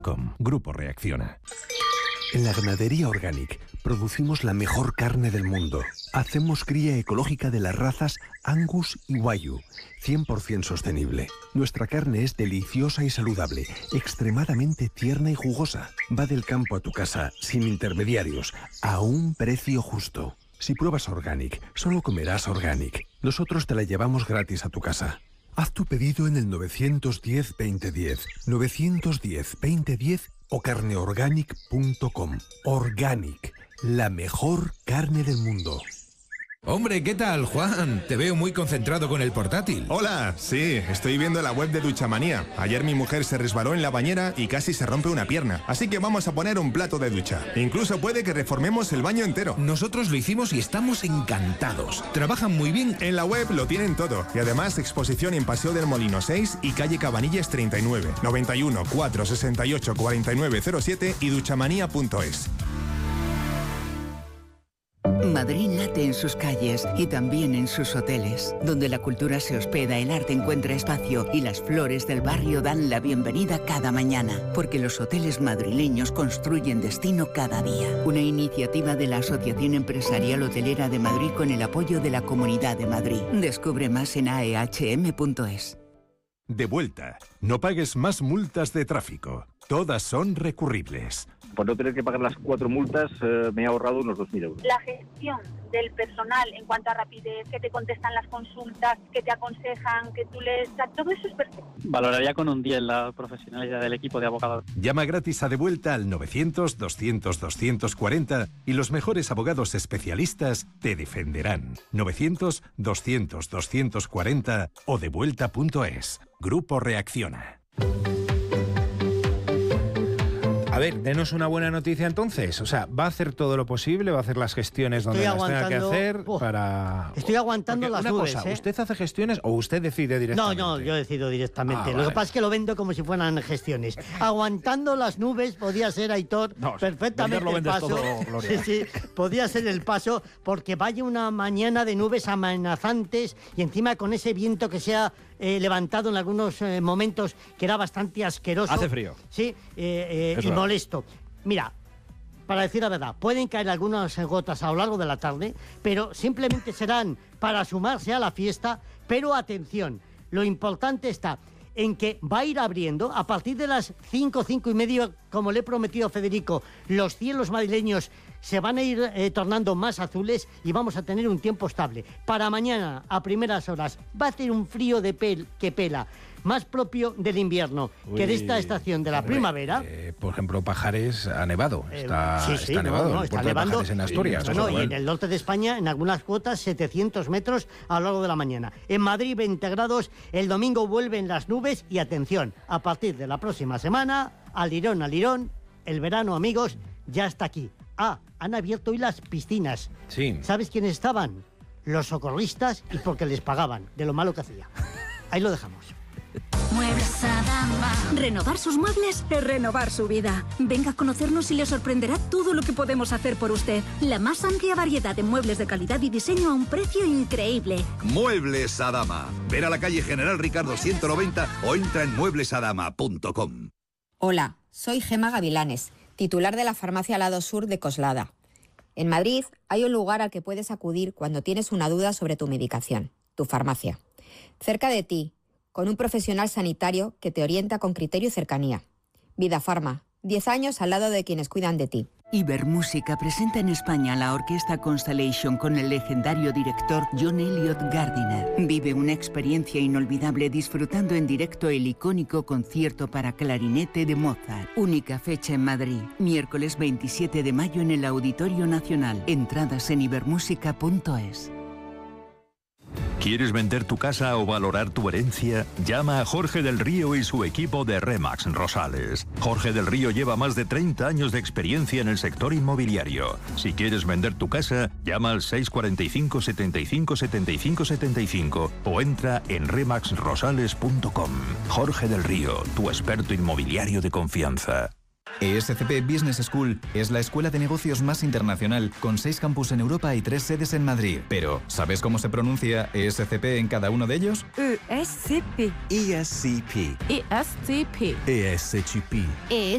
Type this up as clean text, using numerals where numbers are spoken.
Grupo Reacciona. En la Ganadería Organic producimos la mejor carne del mundo. Hacemos cría ecológica de las razas Angus y Wagyu, 100% sostenible. Nuestra carne es deliciosa y saludable, extremadamente tierna y jugosa. Va del campo a tu casa, sin intermediarios, a un precio justo. Si pruebas Organic, solo comerás Organic. Nosotros te la llevamos gratis a tu casa. Haz tu pedido en el 910-2010, 910-2010 o carneorganic.com. Organic, la mejor carne del mundo. Hombre, ¿qué tal, Juan? Te veo muy concentrado con el portátil. Hola, sí, estoy viendo la web de Duchamanía. Ayer mi mujer se resbaló en la bañera y casi se rompe una pierna. Así que vamos a poner un plato de ducha. Incluso puede que reformemos el baño entero. Nosotros lo hicimos y estamos encantados. Trabajan muy bien. En la web lo tienen todo. Y además exposición en Paseo del Molino 6 y calle Cabanillas 39, 91 468 4907 y duchamanía.es. Madrid late en sus calles y también en sus hoteles. Donde la cultura se hospeda, el arte encuentra espacio y las flores del barrio dan la bienvenida cada mañana. Porque los hoteles madrileños construyen destino cada día. Una iniciativa de la Asociación Empresarial Hotelera de Madrid con el apoyo de la Comunidad de Madrid. Descubre más en aehm.es. De vuelta. No pagues más multas de tráfico. Todas son recurribles. Por no tener que pagar las 4 multas, me he ahorrado unos 2.000 euros. La gestión del personal en cuanto a rapidez, que te contestan las consultas, que te aconsejan, que tú les... Todo eso es perfecto. Valoraría con un 10 la profesionalidad del equipo de abogados. Llama gratis a De Vuelta al 900-200-240 y los mejores abogados especialistas te defenderán. 900-200-240 o devuelta.es. Grupo Reacciona. A ver, denos una buena noticia entonces. O sea, ¿va a hacer todo lo posible? ¿Va a hacer las gestiones donde las tenga que hacer para...? Estoy aguantando las nubes, cosa, ¿usted hace gestiones o usted decide directamente? No, yo decido directamente. Lo vale. que pasa es que lo vendo como si fueran gestiones. Aguantando las nubes podía ser, Aitor, perfectamente el paso. Todo, Gloria. Sí, podía ser el paso, porque vaya una mañana de nubes amenazantes y encima con ese viento que se ha levantado en algunos momentos, que era bastante asqueroso. Hace frío. Sí, y molesto. Mira, para decir la verdad, pueden caer algunas gotas a lo largo de la tarde, pero simplemente serán para sumarse a la fiesta. Pero atención, lo importante está en que va a ir abriendo a partir de las 5:30, como le he prometido a Federico. Los cielos madrileños se van a ir tornando más azules y vamos a tener un tiempo estable. Para mañana, a primeras horas, va a hacer un frío que pela, más propio del invierno que de esta estación de la primavera. Por ejemplo, Pajares ha nevado. Está nevado. Está nevando. Pajares en Asturias. Y en el norte de España, en algunas cuotas, 700 metros a lo largo de la mañana. En Madrid, 20 grados. El domingo vuelven las nubes y atención, a partir de la próxima semana, al lirón, el verano, amigos, ya está aquí. Han abierto hoy las piscinas. Sí. ¿Sabes quiénes estaban? Los socorristas, y porque les pagaban de lo malo que hacía. Ahí lo dejamos. Muebles Adama. Renovar sus muebles es renovar su vida. Venga a conocernos y le sorprenderá todo lo que podemos hacer por usted. La más amplia variedad de muebles de calidad y diseño a un precio increíble. Muebles Adama. Ver a la calle General Ricardo 190 o entra en mueblesadama.com. Hola, soy Gema Gavilanes, titular de la farmacia Lado Sur de Coslada. En Madrid hay un lugar al que puedes acudir cuando tienes una duda sobre tu medicación, tu farmacia. Cerca de ti, con un profesional sanitario que te orienta con criterio y cercanía. Vida Farma, 10 años al lado de quienes cuidan de ti. Ibermúsica presenta en España la Orquesta Constellation con el legendario director John Elliott Gardiner. Vive una experiencia inolvidable disfrutando en directo el icónico concierto para clarinete de Mozart. Única fecha en Madrid, miércoles 27 de mayo en el Auditorio Nacional. Entradas en ibermúsica.es. ¿Quieres vender tu casa o valorar tu herencia? Llama a Jorge del Río y su equipo de Remax Rosales. Jorge del Río lleva más de 30 años de experiencia en el sector inmobiliario. Si quieres vender tu casa, llama al 645 75 75 75 o entra en remaxrosales.com. Jorge del Río, tu experto inmobiliario de confianza. ESCP Business School es la escuela de negocios más internacional, con 6 campus en Europa y 3 sedes en Madrid. Pero, ¿sabes cómo se pronuncia ESCP en cada uno de ellos? ESCP. ESCP. ESCP. ESCP.